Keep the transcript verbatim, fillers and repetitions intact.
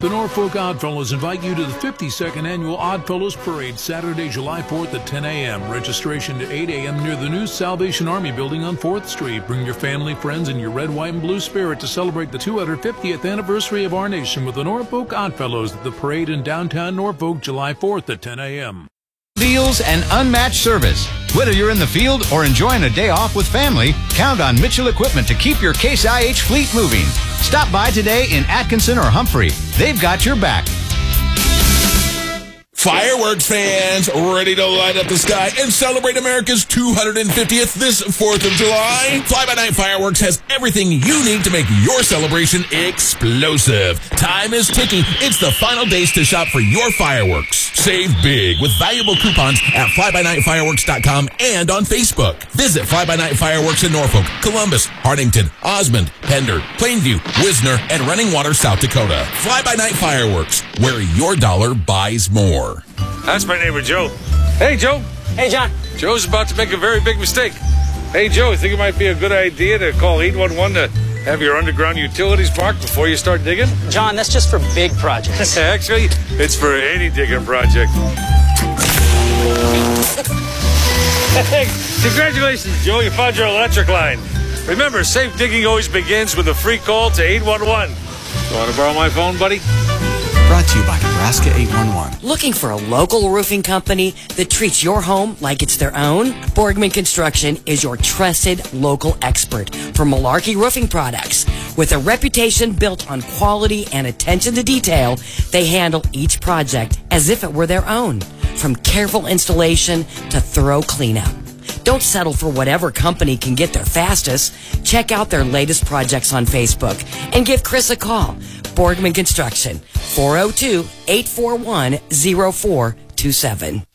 The Norfolk Oddfellows invite you to the fifty-second Annual Oddfellows Parade, Saturday, July fourth at ten a.m. Registration at eight a.m. near the new Salvation Army building on fourth street. Bring your family, friends, and your red, white, and blue spirit to celebrate the two hundred fiftieth anniversary of our nation with the Norfolk Oddfellows at the parade in downtown Norfolk, July fourth at ten a.m. Deals and unmatched service. Whether you're in the field or enjoying a day off with family, count on Mitchell Equipment to keep your Case I H fleet moving. Stop by today in Atkinson or Humphrey. They've got your back. Fireworks fans, ready to light up the sky and celebrate America's two hundred fiftieth this fourth of July? Fly-by-Night Fireworks has everything you need to make your celebration explosive. Time is ticking. It's the final days to shop for your fireworks. Save big with valuable coupons at fly by night fireworks dot com and on Facebook. Visit Fly-by-Night Fireworks in Norfolk, Columbus, Hartington, Osmond, Pender, Plainview, Wisner, and Running Water, South Dakota. Fly-by-Night Fireworks, where your dollar buys more. That's my neighbor, Joe. Hey, Joe. Hey, John. Joe's about to make a very big mistake. Hey, Joe, I think it might be a good idea to call eight one one to have your underground utilities marked before you start digging? John, that's just for big projects. Actually, it's for any digging project. Hey, congratulations, Joe. You found your electric line. Remember, safe digging always begins with a free call to eight one one. You want to borrow my phone, buddy? Brought to you by Nebraska eight one one. Looking for a local roofing company that treats your home like it's their own? Borgman Construction is your trusted local expert for Malarkey roofing products. With a reputation built on quality and attention to detail, they handle each project as if it were their own, from careful installation to thorough cleanup. Don't settle for whatever company can get there fastest. Check out their latest projects on Facebook and give Chris a call. Borgman Construction, four oh two, eight four one, oh four two seven.